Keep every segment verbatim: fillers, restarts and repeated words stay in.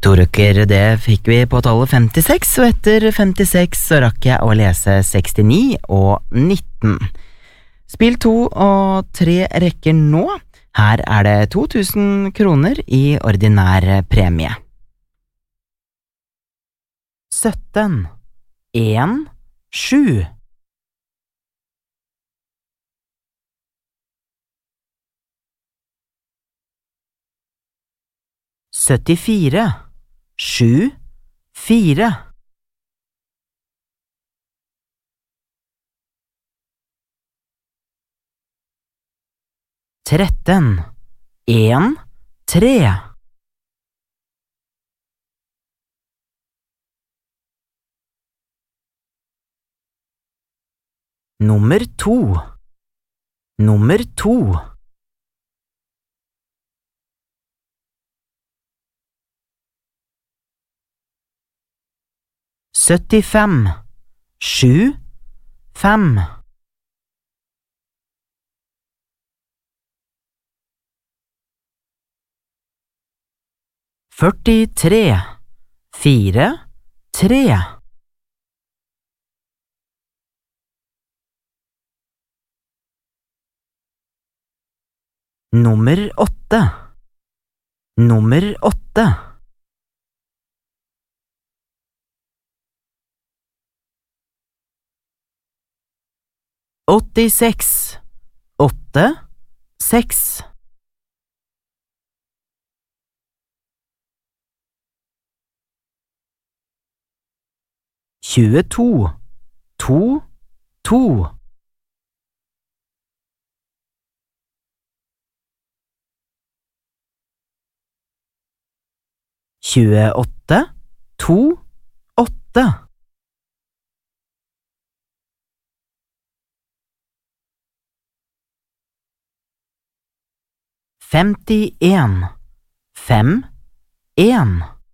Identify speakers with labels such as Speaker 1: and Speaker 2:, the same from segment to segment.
Speaker 1: Torukker, det fikk vi på tallet femtiseks, og etter femtiseks så rakk jeg å lese sekstini og nitten. Spill to og tre rekker nå. Her er det to tusen kroner i ordinær premie. sytten, en, sju. syttifire, sju, fire. tretten, en, tre. Nummer to, nummer to. syttifem, sju, fem. førtitre, fire, tre. Nummer åtte, nummer åtte. åttiseks, åtte, seks. tjueto, to, to. tjueåtte, to, åtte. femtien, fem, en.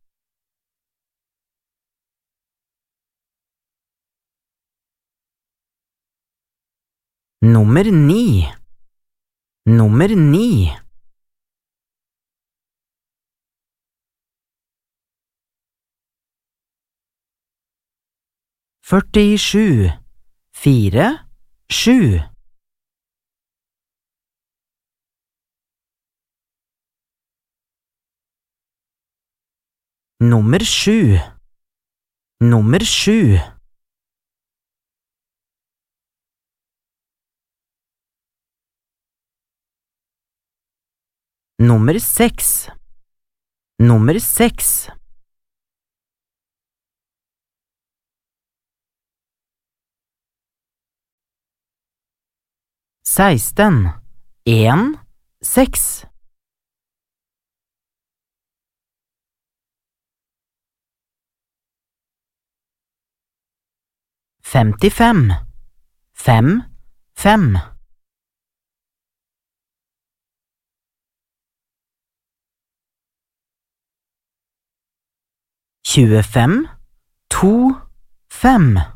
Speaker 1: Nummer ni, nummer ni. førtisju, fire, sju. Nummer sju, nummer sju. Nummer seks, nummer seks. seksten, en, seks. femtifem, fem, fem. tjuefem, to, fem.